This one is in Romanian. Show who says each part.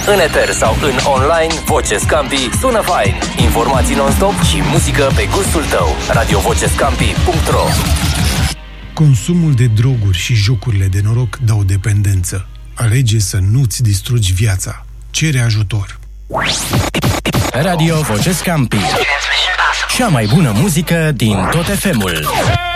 Speaker 1: În eter sau în online, Voce Scampi sună fain. Informații non-stop și muzică pe gustul tău. radiovocescampi.ro.
Speaker 2: Consumul de droguri și jocurile de noroc dau dependență. Alege să nu-ți distrugi viața. Cere ajutor.
Speaker 1: Radio Voce Scampi. Cea mai bună muzică din tot FM-ul.